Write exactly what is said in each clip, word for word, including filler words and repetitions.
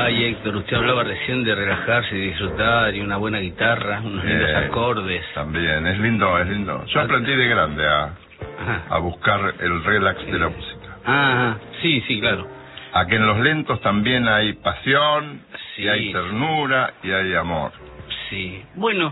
Ay, Héctor, usted hablaba recién de relajarse y disfrutar y una buena guitarra, unos eh, lindos acordes. También, es lindo, es lindo. Yo aprendí de grande a, a buscar el relax sí. de la música. Ah, sí, sí, claro. A que en los lentos también hay pasión, sí. y hay ternura, y hay amor. Sí. Bueno,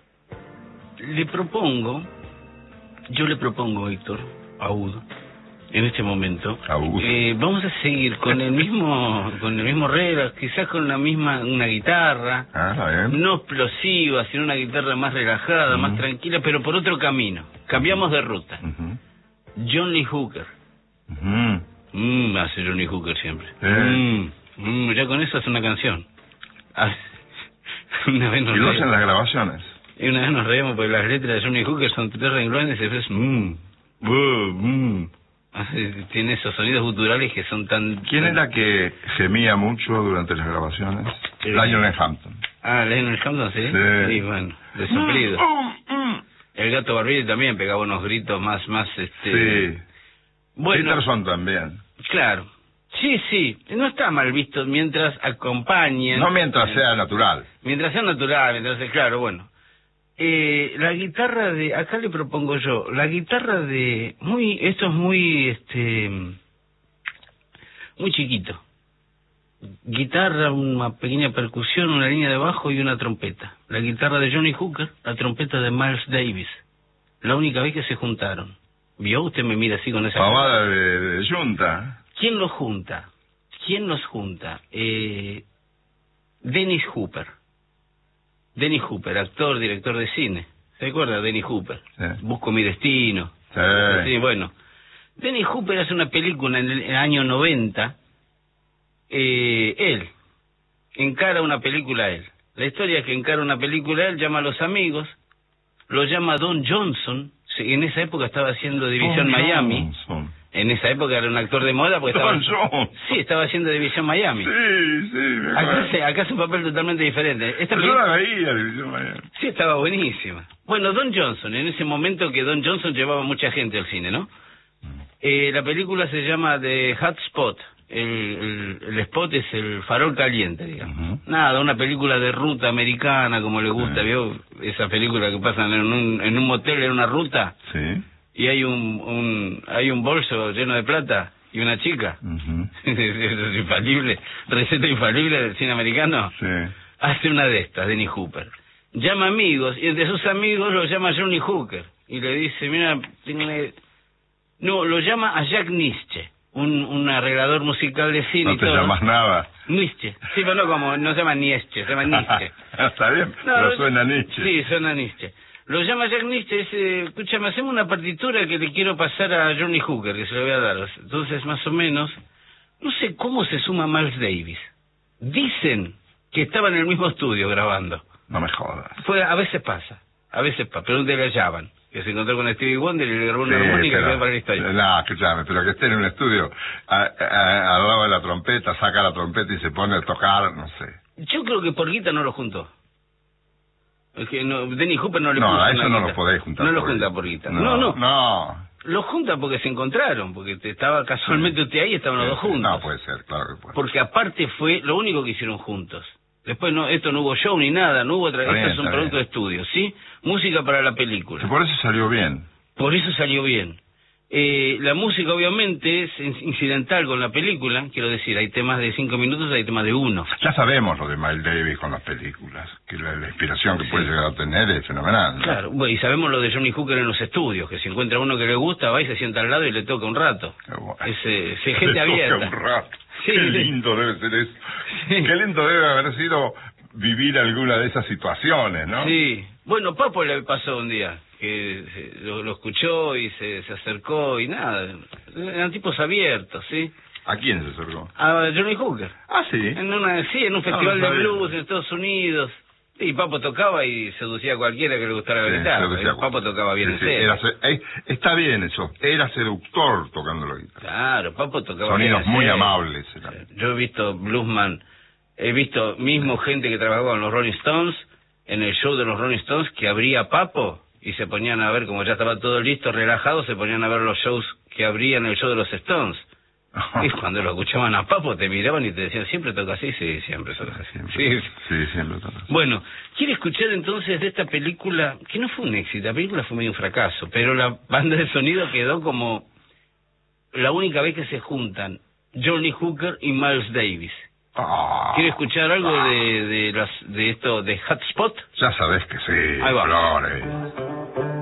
le propongo, yo le propongo, Héctor, a Udo, en este momento, eh, vamos a seguir con el mismo con el mismo relax, quizás con la misma una guitarra, ah, no explosiva, sino una guitarra más relajada, uh-huh. más tranquila, pero por otro camino. Cambiamos de ruta. Uh-huh. John Lee Hooker. Uh-huh. Mm, hace John Lee Hooker siempre. Eh. Mm, mm, ya con eso hace una canción. Hace, una vez nos y lo hacen las grabaciones. Y una vez nos reímos porque las letras de John Lee Hooker son tres renglones y después mmm, mmm. Tiene esos sonidos guturales que son tan... ¿Quién era que gemía mucho durante las grabaciones? Eh, Lionel Hampton. Ah, Lionel Hampton, ¿sí? Sí. Sí, bueno, de soplido. Mm, mm, mm. El Gato Barbieri también pegaba unos gritos más, más, este... Sí. Bueno, Peterson también. Claro. Sí, sí, no está mal visto mientras acompañen... No mientras sea natural. Mientras sea natural, mientras sea... Claro, bueno. Eh, la guitarra de, acá le propongo yo, la guitarra de, muy, esto es muy, este, muy chiquito. Guitarra, una pequeña percusión, una línea de bajo y una trompeta. La guitarra de Johnny Hooker, la trompeta de Miles Davis. La única vez que se juntaron. ¿Vio? Usted me mira así con esa... Pavada de, de yunta. ¿Quién los junta? ¿Quién los junta? Eh, Dennis Hooper. Dennis Hooper, actor, director de cine. ¿Se acuerda? Dennis Hooper. Sí. Busco mi destino. Sí. Sí, bueno. Dennis Hooper hace una película en el, en el año noventa. Eh, él encara una película él. La historia es que encara una película él, llama a los amigos, lo llama Don Johnson. En esa época estaba haciendo División Don Miami. Johnson. En esa época era un actor de moda porque estaba... Don Johnson. Sí, estaba haciendo División Miami. Sí, sí, me acá, hace, acá hace un papel totalmente diferente. Esta Yo la veía, División Miami. Sí, estaba buenísima. Bueno, Don Johnson, en ese momento que Don Johnson llevaba mucha gente al cine, ¿no? Mm. Eh, la película se llama The Hot Spot. El, el, el spot es el farol caliente, digamos. Uh-huh. Nada, una película de ruta americana, como le gusta, uh-huh. ¿vio? Esa película que pasan en un, en un motel, en una ruta. Sí. Y hay un, un hay un bolso lleno de plata y una chica. Uh-huh. Eso es infalible, receta infalible del cine americano. Sí. Hace una de estas, Dennis Hooper. Llama amigos, y entre sus amigos lo llama Johnny Hooker. Y le dice, mira, tengo una... No, lo llama a Jack Nitzsche, un, un arreglador musical de cine. No y te todo. llamas nada. Nitzsche. Sí, pero no como, no se llama Nietzsche, se llama Nitzsche. Está bien, no, pero suena Nietzsche. Sí, suena Nietzsche. Lo llama Jack Nitzsche y dice, escúchame, hacemos una partitura que le quiero pasar a Johnny Hooker, que se lo voy a dar. Entonces, más o menos, no sé cómo se suma Miles Davis. Dicen que estaban en el mismo estudio grabando. No me jodas. Fue, a veces pasa, a veces pasa, pero un día le llaman, que se encontró con Stevie Wonder y le grabó una sí, armónica pero, y quedó para la historia. No, escúchame, pero que esté en un estudio a, a, al lado de la trompeta, saca la trompeta y se pone a tocar, no sé. Yo creo que por guita no lo juntó. Es que no, Dennis Hooper no le no, puso a eso no guita. lo podéis juntar. No lo junta por guita. No, no, no. no. Lo junta porque se encontraron, porque te estaba casualmente usted ahí y estaban sí, los dos sí. juntos. No, puede ser, claro que puede. Porque aparte fue lo único que hicieron juntos. Después no, esto no hubo show ni nada, no hubo otra, está esto bien, es un está producto bien. de estudio, ¿sí? Música para la película. Y por eso salió bien. Por eso salió bien. Eh, la música obviamente es incidental con la película, quiero decir, hay temas de cinco minutos, hay temas de uno. Ya sabemos lo de Miles Davis con las películas, que la, la inspiración que sí. puede llegar a tener es fenomenal, ¿no? Claro, bueno, y sabemos lo de Johnny Hooker en los estudios, que si encuentra uno que le gusta, va y se sienta al lado y le toca un rato. Bueno. Es, eh, es gente le abierta. Toca un rato. Sí, Qué sí. lindo debe ser eso. Sí. Qué lindo debe haber sido vivir alguna de esas situaciones, ¿no? Sí. Bueno, Papo le pasó un día, que se, lo, lo escuchó y se, se acercó y nada. Eran tipos abiertos, ¿sí? ¿A quién se acercó? A Johnny Hooker. Ah, sí. En una, sí, en un festival no, no de blues en Estados Unidos. Y Papo tocaba y seducía a cualquiera que le gustara la Sí, guitarra. seducía a Papo tocaba bien sí, en sí, serio. era se- eh, está bien eso. Era seductor tocando la guitarra. Claro, Papo tocaba Sonidos bien en muy serio. amables eran. Yo he visto bluesman, he visto mismo gente que trabajaba con los Rolling Stones, en el show de los Rolling Stones, que abría Papo y se ponían a ver, como ya estaba todo listo, relajado, se ponían a ver los shows que abrían el show de los Stones. Y cuando lo escuchaban a Papo te miraban y te decían, ¿siempre toca así? Sí, siempre toca así. Siempre, Sí, sí, sí, siempre toca así. Bueno, ¿quiere escuchar entonces de esta película? Que no fue un éxito, la película fue medio un fracaso, pero la banda de sonido quedó como la única vez que se juntan Johnny Hooker y Miles Davis. Ah, ¿Quiere escuchar algo ah, de, de, las, de esto, de Hotspot? Ya sabes que sí, Ahí va. Flores.